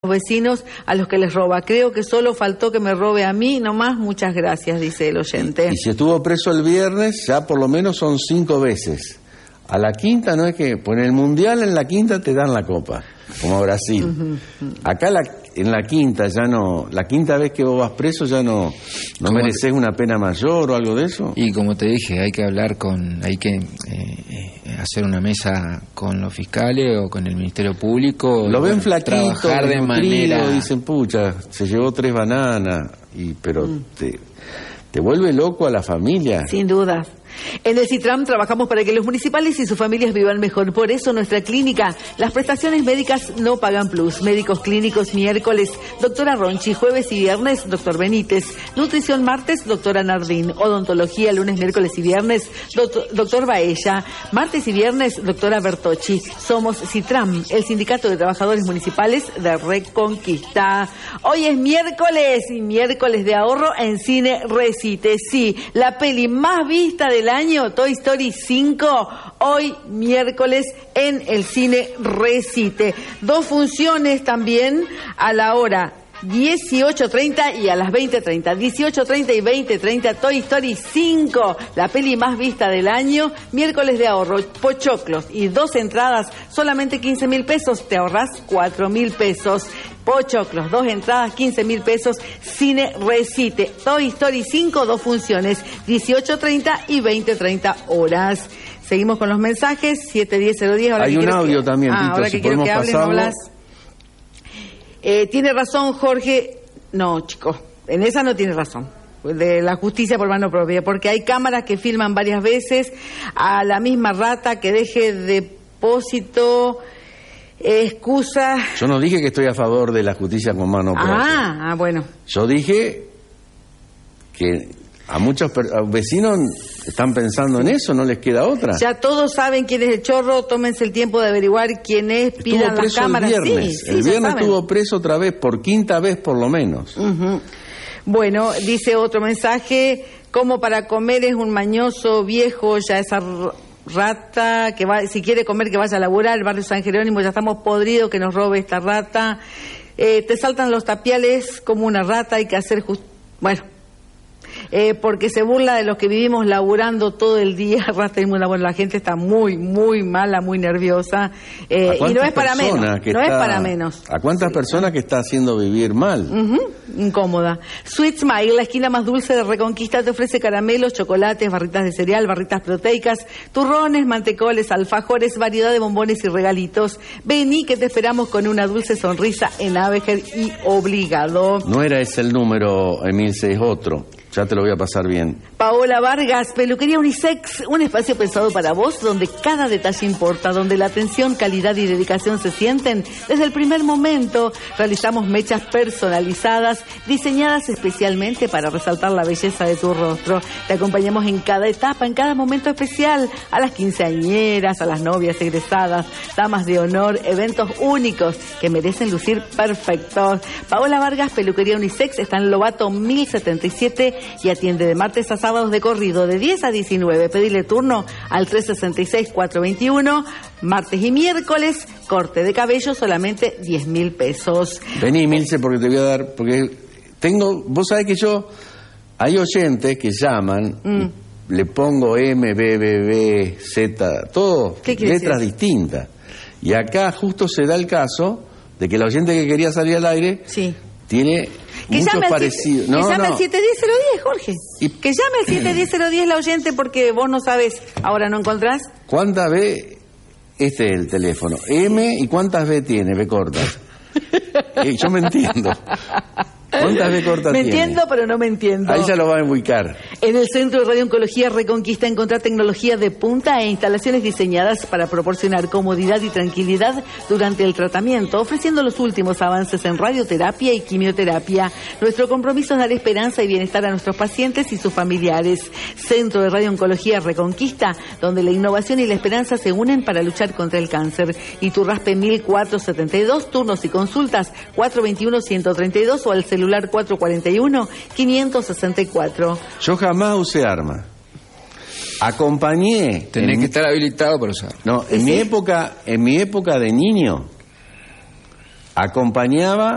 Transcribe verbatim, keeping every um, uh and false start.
vecinos a los que les roba. Creo que solo faltó que me robe a mí, nomás. Muchas gracias, dice el oyente. Y si estuvo preso el viernes, ya por lo menos son cinco veces. A la quinta no es que... Pues en el Mundial, en la quinta te dan la copa, como Brasil. Uh-huh. Acá la, en la quinta ya no... La quinta vez que vos vas preso ya no... ¿No mereces una pena mayor o algo de eso? Y como te dije, hay que hablar con... Hay que eh, hacer una mesa con los fiscales o con el Ministerio Público. Lo ven flaquito, trabajar de manera... Dicen, pucha, se llevó tres bananas. y Pero mm. te, te vuelve loco a la familia. Sin duda. En el CITRAM trabajamos para que los municipales y sus familias vivan mejor. Por eso nuestra clínica, las prestaciones médicas no pagan plus. Médicos clínicos miércoles, doctora Ronchi. Jueves y viernes, doctor Benítez. Nutrición martes, doctora Nardín. Odontología lunes, miércoles y viernes, doctor, doctor Baella. Martes y viernes, doctora Bertocci. Somos CITRAM, el Sindicato de Trabajadores Municipales de Reconquista. Hoy es miércoles y miércoles de ahorro en Cine Recite. Sí, la peli más vista del año, Toy Story cinco, hoy miércoles en el Cine Recite. Dos funciones también a la hora dieciocho treinta y a las veinte treinta. dieciocho treinta y veinte treinta, Toy Story cinco, la peli más vista del año, miércoles de ahorro, pochoclos y dos entradas, solamente quince mil pesos, te ahorras cuatro mil pesos. Pochoclos, dos entradas, quince mil pesos, Cine Recite. Toy Story cinco, dos funciones, dieciocho treinta y veinte treinta horas. Seguimos con los mensajes, siete diez cero diez. Hay un audio que... también, ah, Tito, ahora si que quiero que hables, ¿no hablas? Eh, tiene razón, Jorge. No, chicos, en esa no tiene razón. De la justicia por mano propia, porque hay cámaras que filman varias veces a la misma rata que deje depósito... Excusa. Yo no dije que estoy a favor de la justicia con mano propia. Ah, ah, bueno. Yo dije que a muchos vecinos están pensando en eso, no les queda otra. Ya todos saben quién es el chorro, tómense el tiempo de averiguar quién es, pidan las cámaras. El viernes, sí, el sí, viernes estuvo preso otra vez, por quinta vez por lo menos. Uh-huh. Bueno, dice otro mensaje, como para comer es un mañoso viejo, ya esa... rata, que va, si quiere comer que vaya a laburar, el barrio San Jerónimo, ya estamos podridos, que nos robe esta rata. Eh, te saltan los tapiales como una rata, hay que hacer just... bueno, eh, porque se burla de los que vivimos laburando todo el día, rata inmunda. Bueno, la gente está muy, muy mala, muy nerviosa, eh, y no es para menos, no está... es para menos. ¿A cuántas sí. personas que está haciendo vivir mal? Uh-huh. Incómoda. Sweet Smile, la esquina más dulce de Reconquista, te ofrece caramelos, chocolates, barritas de cereal, barritas proteicas, turrones, mantecoles, alfajores, variedad de bombones y regalitos. Vení que te esperamos con una dulce sonrisa en Abejer y Obligado. No era ese el número, Emilce, es otro. Ya te lo voy a pasar bien. Paola Vargas, Peluquería Unisex, un espacio pensado para vos donde cada detalle importa, donde la atención, calidad y dedicación se sienten desde el primer momento. Realizamos mechas personalizadas, diseñadas especialmente para resaltar la belleza de tu rostro. Te acompañamos en cada etapa, en cada momento especial, a las quinceañeras, a las novias egresadas, damas de honor, eventos únicos que merecen lucir perfectos. Paola Vargas, Peluquería Unisex, está en Lobato mil setenta y siete y atiende de martes a sábados de corrido de diez a diecinueve. Pedile turno al tres sesenta y seis, cuatrocientos veintiuno. Martes y miércoles, corte de cabello, solamente diez mil pesos. Vení, Milce, porque te voy a dar... Porque tengo... Vos sabés que yo... Hay oyentes que llaman... Mm. Le pongo M, B, B, B, Z... Todo letras decir? distintas. Y acá justo se da el caso de que la oyente que quería salir al aire... Sí. Tiene... Que muchos llame parecidos. No, que llame no. al siete diez cero diez, Jorge. Y... Que llame al siete diez cero diez la oyente porque vos no sabes, ahora no encontrás. ¿Cuántas B? Este es el teléfono. M, ¿y cuántas B tiene? B cortas. eh, yo me entiendo. ¿Cuántas B cortas Me tiene? entiendo, pero no me entiendo. Ahí ya lo va a ubicar. En el Centro de Radiooncología Reconquista encontrar tecnología de punta e instalaciones diseñadas para proporcionar comodidad y tranquilidad durante el tratamiento, ofreciendo los últimos avances en radioterapia y quimioterapia. Nuestro compromiso es dar esperanza y bienestar a nuestros pacientes y sus familiares. Centro de Radiooncología Reconquista, donde la innovación y la esperanza se unen para luchar contra el cáncer. Iturraspe mil cuatrocientos setenta y dos, turnos y consultas cuatro veintiuno, ciento treinta y dos o al celular cuatro cuarenta y uno, quinientos sesenta y cuatro. Yo jamás usé arma. Acompañé. Tenés en... que estar habilitado para usar. No, en ¿Sí? mi época, en mi época de niño, acompañaba